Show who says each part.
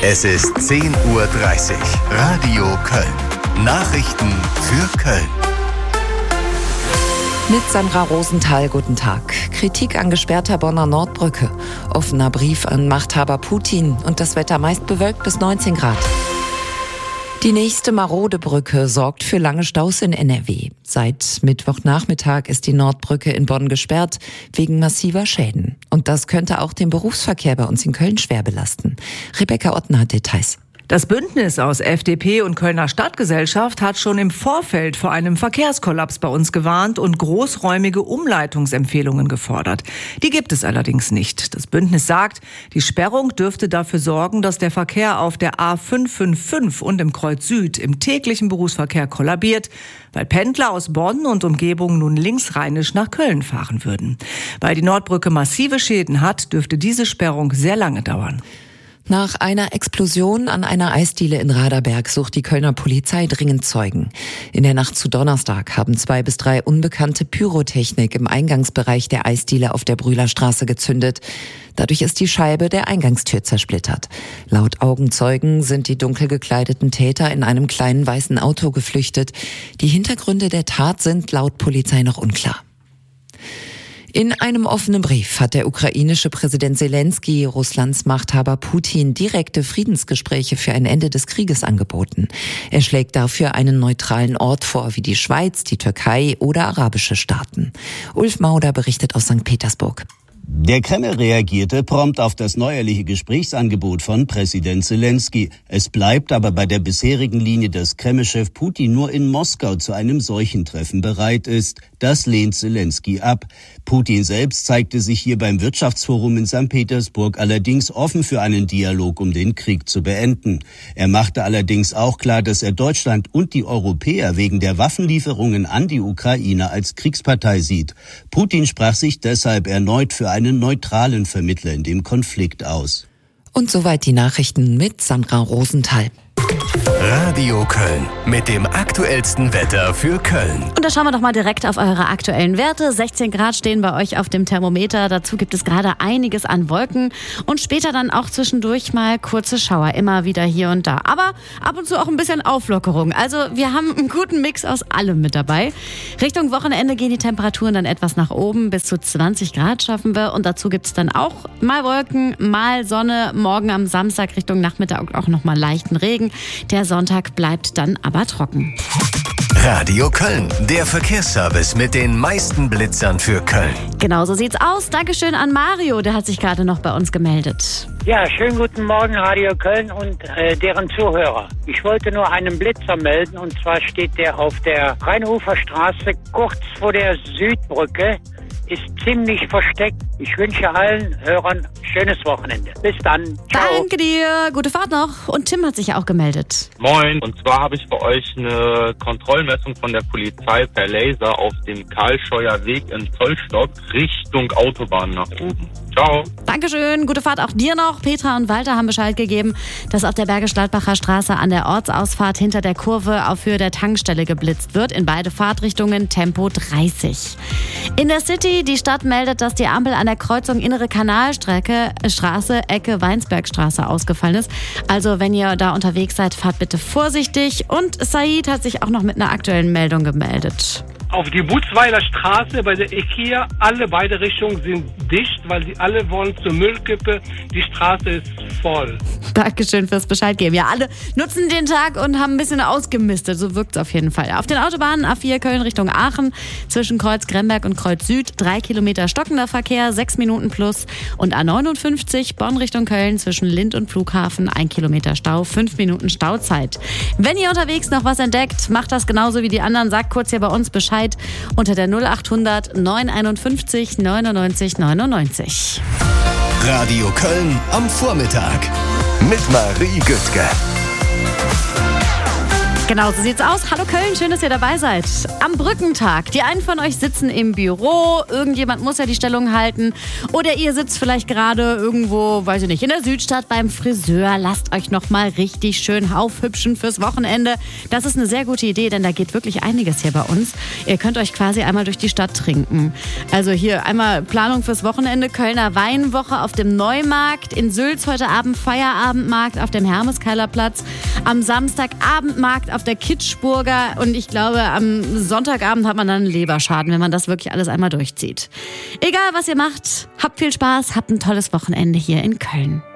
Speaker 1: Es ist 10:30 Uhr. Radio Köln. Nachrichten für Köln.
Speaker 2: Mit Sandra Rosenthal, guten Tag. Kritik an gesperrter Bonner Nordbrücke. Offener Brief an Machthaber Putin und das Wetter meist bewölkt bis 19 Grad. Die nächste marode Brücke sorgt für lange Staus in NRW. Seit Mittwochnachmittag ist die Nordbrücke in Bonn gesperrt, wegen massiver Schäden. Und das könnte auch den Berufsverkehr bei uns in Köln schwer belasten. Rebecca Ottner hat Details.
Speaker 3: Das Bündnis aus FDP und Kölner Stadtgesellschaft hat schon im Vorfeld vor einem Verkehrskollaps bei uns gewarnt und großräumige Umleitungsempfehlungen gefordert. Die gibt es allerdings nicht. Das Bündnis sagt, die Sperrung dürfte dafür sorgen, dass der Verkehr auf der A555 und im Kreuz Süd im täglichen Berufsverkehr kollabiert, weil Pendler aus Bonn und Umgebung nun linksrheinisch nach Köln fahren würden. Weil die Nordbrücke massive Schäden hat, dürfte diese Sperrung sehr lange dauern.
Speaker 2: Nach einer Explosion an einer Eisdiele in Raderberg sucht die Kölner Polizei dringend Zeugen. In der Nacht zu Donnerstag haben 2 bis 3 Unbekannte Pyrotechnik im Eingangsbereich der Eisdiele auf der Brühlerstraße gezündet. Dadurch ist die Scheibe der Eingangstür zersplittert. Laut Augenzeugen sind die dunkel gekleideten Täter in einem kleinen weißen Auto geflüchtet. Die Hintergründe der Tat sind laut Polizei noch unklar. In einem offenen Brief hat der ukrainische Präsident Zelensky Russlands Machthaber Putin direkte Friedensgespräche für ein Ende des Krieges angeboten. Er schlägt dafür einen neutralen Ort vor, wie die Schweiz, die Türkei oder arabische Staaten. Ulf Mauder berichtet aus St. Petersburg.
Speaker 4: Der Kreml reagierte prompt auf das neuerliche Gesprächsangebot von Präsident Zelensky. Es bleibt aber bei der bisherigen Linie, dass Kreml-Chef Putin nur in Moskau zu einem solchen Treffen bereit ist. Das lehnt Zelensky ab. Putin selbst zeigte sich hier beim Wirtschaftsforum in St. Petersburg allerdings offen für einen Dialog, um den Krieg zu beenden. Er machte allerdings auch klar, dass er Deutschland und die Europäer wegen der Waffenlieferungen an die Ukraine als Kriegspartei sieht. Putin sprach sich deshalb erneut für einen neutralen Vermittler in dem Konflikt aus.
Speaker 2: Und soweit die Nachrichten mit Sandra Rosenthal.
Speaker 1: Radio Köln mit dem aktuellsten Wetter für Köln.
Speaker 5: Und da schauen wir doch mal direkt auf eure aktuellen Werte. 16 Grad stehen bei euch auf dem Thermometer. Dazu gibt es gerade einiges an Wolken und später dann auch zwischendurch mal kurze Schauer. Immer wieder hier und da. Aber ab und zu auch ein bisschen Auflockerung. Also wir haben einen guten Mix aus allem mit dabei. Richtung Wochenende gehen die Temperaturen dann etwas nach oben. Bis zu 20 Grad schaffen wir. Und dazu gibt es dann auch mal Wolken, mal Sonne. Morgen am Samstag Richtung Nachmittag auch noch mal leichten Regen. Der Sonntag bleibt dann aber trocken.
Speaker 1: Radio Köln, der Verkehrsservice mit den meisten Blitzern für Köln.
Speaker 5: Genau so sieht's aus. Dankeschön an Mario, der hat sich gerade noch bei uns gemeldet.
Speaker 6: Ja, schönen guten Morgen Radio Köln und deren Zuhörer. Ich wollte nur einen Blitzer melden und zwar steht der auf der Rheinuferstraße kurz vor der Südbrücke. Ist ziemlich versteckt. Ich wünsche allen Hörern schönes Wochenende. Bis dann. Ciao.
Speaker 5: Danke dir. Gute Fahrt noch. Und Tim hat sich auch gemeldet.
Speaker 7: Moin. Und zwar habe ich für euch eine Kontrollmessung von der Polizei per Laser auf dem Karlscheuer Weg in Zollstock Richtung Autobahn nach oben. Ciao.
Speaker 5: Dankeschön. Gute Fahrt auch dir noch. Petra und Walter haben Bescheid gegeben, dass auf der Bergisch-Gladbacher Straße an der Ortsausfahrt hinter der Kurve auf Höhe der Tankstelle geblitzt wird. In beide Fahrtrichtungen Tempo 30. In der City, die Stadt meldet, dass die Ampel an der Kreuzung Innere Kanalstraße, Ecke Weinsbergstraße ausgefallen ist. Also wenn ihr da unterwegs seid, fahrt bitte vorsichtig. Und Said hat sich auch noch mit einer aktuellen Meldung gemeldet.
Speaker 8: Auf die Butzweiler Straße bei der IKEA, alle beide Richtungen sind dicht, weil sie alle wollen zur Müllkippe. Die Straße ist voll.
Speaker 5: Dankeschön fürs Bescheid geben. Ja, alle nutzen den Tag und haben ein bisschen ausgemistet. So wirkt es auf jeden Fall. Auf den Autobahnen A4 Köln Richtung Aachen, zwischen Kreuz Gremberg und Kreuz Süd, 3 Kilometer stockender Verkehr, 6 Minuten plus. Und A59 Bonn Richtung Köln, zwischen Lind und Flughafen, 1 Kilometer Stau, 5 Minuten Stauzeit. Wenn ihr unterwegs noch was entdeckt, macht das genauso wie die anderen. Sagt kurz hier bei uns Bescheid unter der 0800 951 99 99.
Speaker 1: Radio Köln am Vormittag mit Marie Güttke.
Speaker 5: Genau, so sieht's aus. Hallo Köln, schön, dass ihr dabei seid. Am Brückentag. Die einen von euch sitzen im Büro, irgendjemand muss ja die Stellung halten. Oder ihr sitzt vielleicht gerade irgendwo, weiß ich nicht, in der Südstadt beim Friseur. Lasst euch nochmal richtig schön aufhübschen fürs Wochenende. Das ist eine sehr gute Idee, denn da geht wirklich einiges hier bei uns. Ihr könnt euch quasi einmal durch die Stadt trinken. Also hier einmal Planung fürs Wochenende, Kölner Weinwoche auf dem Neumarkt, in Sülz heute Abend Feierabendmarkt auf dem Hermeskeilerplatz, am Samstag Abendmarkt auf der Kitschburger und ich glaube, am Sonntagabend hat man dann einen Leberschaden, wenn man das wirklich alles einmal durchzieht. Egal, was ihr macht, habt viel Spaß, habt ein tolles Wochenende hier in Köln.